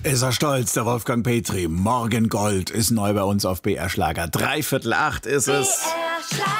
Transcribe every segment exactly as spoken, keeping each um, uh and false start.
Ist er stolz, der Wolfgang Petri. Morgengold ist neu bei uns auf B R Schlager. Dreiviertel acht ist es. B R Schlager.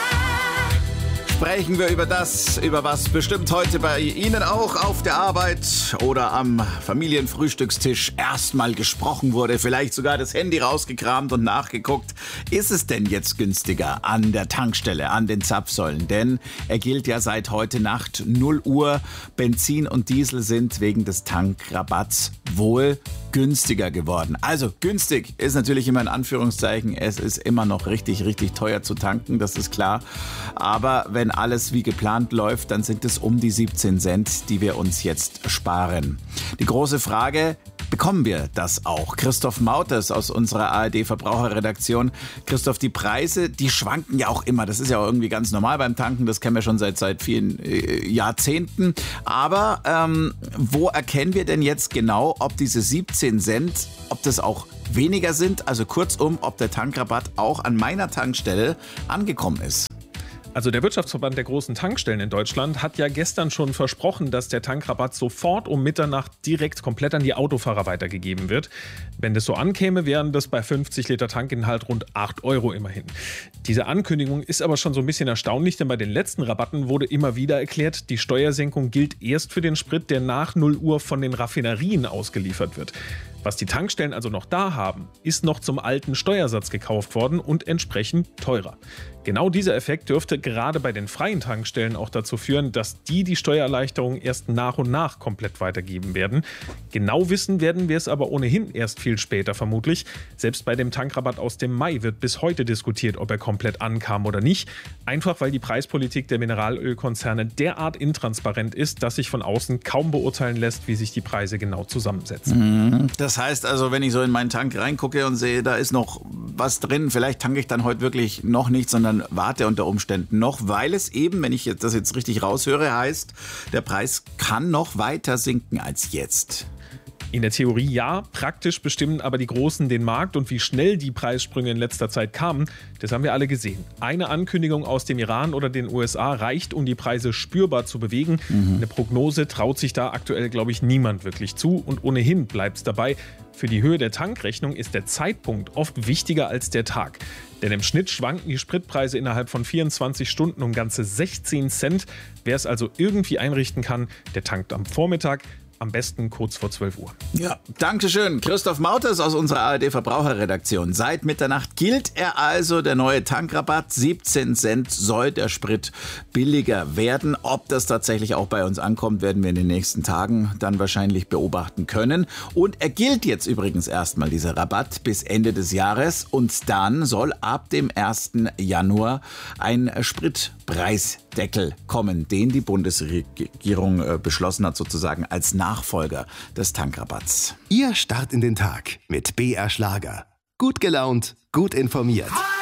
Sprechen wir über das, über was bestimmt heute bei Ihnen auch auf der Arbeit oder am Familienfrühstückstisch erstmal gesprochen wurde. Vielleicht sogar das Handy rausgekramt und nachgeguckt. Ist es denn jetzt günstiger an der Tankstelle, an den Zapfsäulen? Denn er gilt ja seit heute Nacht null Uhr. Benzin und Diesel sind wegen des Tankrabatts wohl günstiger geworden. Also günstig ist natürlich immer in Anführungszeichen. Es ist immer noch richtig, richtig teuer zu tanken, das ist klar. Aber wenn alles wie geplant läuft, dann sind es um die siebzehn Cent, die wir uns jetzt sparen. Die große Frage: Bekommen wir das auch? Christoph Mauters aus unserer A R D-Verbraucherredaktion. Christoph, die Preise, die schwanken ja auch immer. Das ist ja auch irgendwie ganz normal beim Tanken. Das kennen wir schon seit, seit vielen äh, Jahrzehnten. Aber ähm, wo erkennen wir denn jetzt genau, ob diese siebzehn Cent, ob das auch weniger sind? Also kurzum, ob der Tankrabatt auch an meiner Tankstelle angekommen ist. Also der Wirtschaftsverband der großen Tankstellen in Deutschland hat ja gestern schon versprochen, dass der Tankrabatt sofort um Mitternacht direkt komplett an die Autofahrer weitergegeben wird. Wenn das so ankäme, wären das bei fünfzig Liter Tankinhalt rund acht Euro immerhin. Diese Ankündigung ist aber schon so ein bisschen erstaunlich, denn bei den letzten Rabatten wurde immer wieder erklärt, die Steuersenkung gilt erst für den Sprit, der nach null Uhr von den Raffinerien ausgeliefert wird. Was die Tankstellen also noch da haben, ist noch zum alten Steuersatz gekauft worden und entsprechend teurer. Genau dieser Effekt dürfte gerade bei den freien Tankstellen auch dazu führen, dass die die Steuererleichterung erst nach und nach komplett weitergeben werden. Genau wissen werden wir es aber ohnehin erst viel später vermutlich. Selbst bei dem Tankrabatt aus dem Mai wird bis heute diskutiert, ob er komplett ankam oder nicht. Einfach weil die Preispolitik der Mineralölkonzerne derart intransparent ist, dass sich von außen kaum beurteilen lässt, wie sich die Preise genau zusammensetzen. Das heißt also, wenn ich so in meinen Tank reingucke und sehe, da ist noch was drin, vielleicht tanke ich dann heute wirklich noch nicht, sondern warte unter Umständen noch, weil es eben, wenn ich das jetzt richtig raushöre, heißt, der Preis kann noch weiter sinken als jetzt. In der Theorie ja, praktisch bestimmen aber die Großen den Markt, und wie schnell die Preissprünge in letzter Zeit kamen, das haben wir alle gesehen. Eine Ankündigung aus dem Iran oder den U S A reicht, um die Preise spürbar zu bewegen. Mhm. Eine Prognose traut sich da aktuell, glaube ich, niemand wirklich zu, und ohnehin bleibt es dabei: Für die Höhe der Tankrechnung ist der Zeitpunkt oft wichtiger als der Tag. Denn im Schnitt schwanken die Spritpreise innerhalb von vierundzwanzig Stunden um ganze sechzehn Cent. Wer es also irgendwie einrichten kann, der tankt am Vormittag, am besten kurz vor zwölf Uhr. Ja, danke schön. Christoph Mauters aus unserer A R D-Verbraucherredaktion. Seit Mitternacht gilt er also, der neue Tankrabatt. siebzehn Cent soll der Sprit billiger werden. Ob das tatsächlich auch bei uns ankommt, werden wir in den nächsten Tagen dann wahrscheinlich beobachten können. Und er gilt jetzt übrigens erstmal, dieser Rabatt, bis Ende des Jahres. Und dann soll ab dem ersten Januar ein Spritpreisdeckel kommen, den die Bundesregierung äh, beschlossen hat, sozusagen als Nachfolger des Tankrabatts. Ihr Start in den Tag mit B R Schlager. Gut gelaunt, gut informiert.